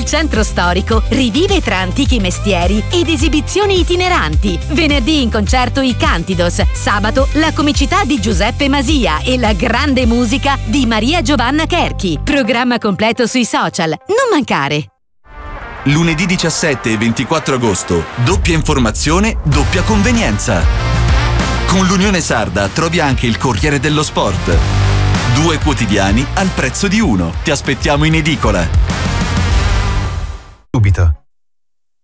centro storico rivive tra antichi mestieri ed esibizioni itineranti. Venerdì in concerto i Cantidos, sabato la comicità di Giuseppe Masia e la grande musica di Maria Giovanna Cherchi. Programma completo sui social. Non mancare. Lunedì 17 e 24 agosto, doppia informazione, doppia convenienza. Con l'Unione Sarda trovi anche il Corriere dello Sport. 2 quotidiani al prezzo di uno. Ti aspettiamo in edicola. Subito.